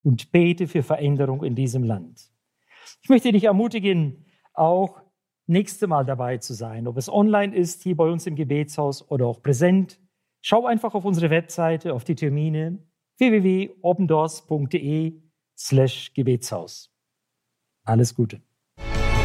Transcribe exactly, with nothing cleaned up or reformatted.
und bete für Veränderung in diesem Land. Ich möchte dich ermutigen, auch nächste Mal dabei zu sein, ob es online ist, hier bei uns im Gebetshaus oder auch präsent. Schau einfach auf unsere Webseite, auf die Termine w w w punkt opendoors punkt d e slash Gebetshaus. Alles Gute.